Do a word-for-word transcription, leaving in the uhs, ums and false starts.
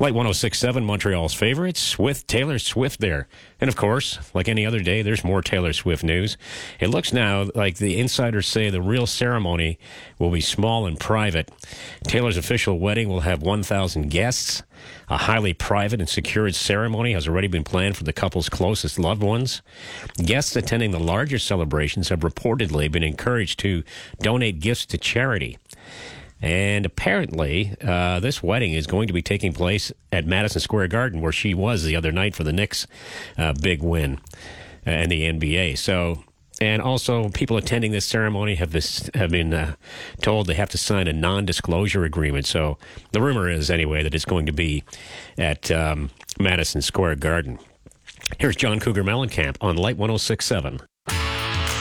Light one oh six point seven, Montreal's favorites, with Taylor Swift there. And of course, like any other day, there's more Taylor Swift news. It looks now like the insiders say the real ceremony will be small and private. Taylor's official wedding will have one thousand guests. A highly private and secured ceremony has already been planned for the couple's closest loved ones. Guests attending the larger celebrations have reportedly been encouraged to donate gifts to charity. And apparently, uh, this wedding is going to be taking place at Madison Square Garden, where she was the other night for the Knicks' uh, big win uh, in the N B A. So, and also, people attending this ceremony have this, have been uh, told they have to sign a non-disclosure agreement. So, the rumor is anyway that it's going to be at um, Madison Square Garden. Here's John Cougar Mellencamp on Light one oh six point seven.